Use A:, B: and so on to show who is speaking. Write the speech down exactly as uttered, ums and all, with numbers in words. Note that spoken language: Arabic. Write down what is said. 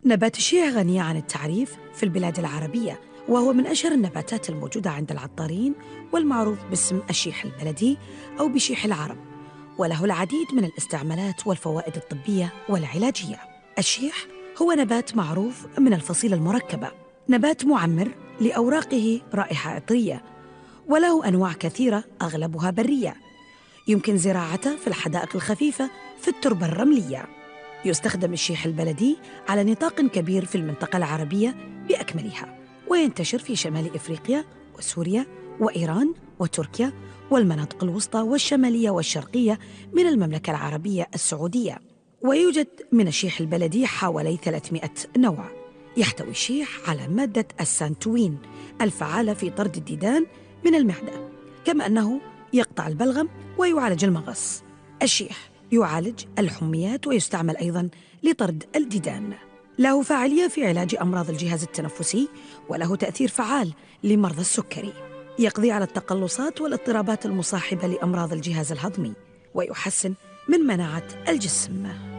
A: نبات الشيح غني عن التعريف في البلاد العربية، وهو من أشهر النباتات الموجودة عند العطارين والمعروف باسم الشيح البلدي أو بشيح العرب، وله العديد من الاستعمالات والفوائد الطبية والعلاجية. الشيح هو نبات معروف من الفصيلة المركبة، نبات معمر لأوراقه رائحة عطرية، وله أنواع كثيرة أغلبها برية. يمكن زراعته في الحدائق الخفيفة في التربة الرملية. يستخدم الشيح البلدي على نطاق كبير في المنطقة العربية بأكملها، وينتشر في شمال إفريقيا وسوريا وإيران وتركيا والمناطق الوسطى والشمالية والشرقية من المملكة العربية السعودية. ويوجد من الشيح البلدي حوالي ثلاثمائة نوع. يحتوي الشيح على مادة السانتوين الفعالة في طرد الديدان من المعدة، كما أنه يقطع البلغم ويعالج المغص. الشيح يعالج الحميات ويستعمل أيضاً لطرد الديدان. له فاعلية في علاج أمراض الجهاز التنفسي، وله تأثير فعال لمرضى السكري. يقضي على التقلصات والاضطرابات المصاحبة لأمراض الجهاز الهضمي، ويحسن من مناعة الجسم.